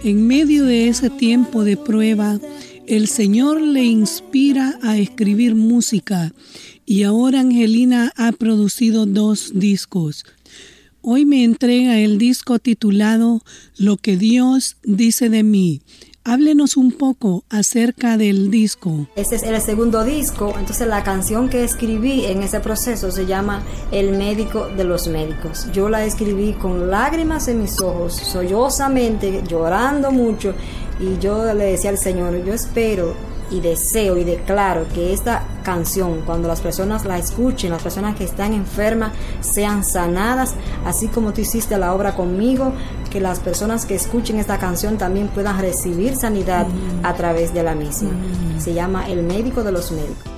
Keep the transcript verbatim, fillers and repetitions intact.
En medio de ese tiempo de prueba, el Señor le inspira a escribir música y ahora Angelina ha producido dos discos. Hoy me entrega el disco titulado Lo que Dios dice de mí. Háblenos un poco acerca del disco. Este es el segundo disco, entonces la canción que escribí en ese proceso se llama El médico de los médicos. Yo la escribí con lágrimas en mis ojos, sollozamente, llorando mucho, y yo le decía al Señor, yo espero y deseo y declaro que esta canción, cuando las personas la escuchen, las personas que están enfermas sean sanadas, así como tú hiciste la obra conmigo, que las personas que escuchen esta canción también puedan recibir sanidad a través de la misma. Se llama El médico de los médicos.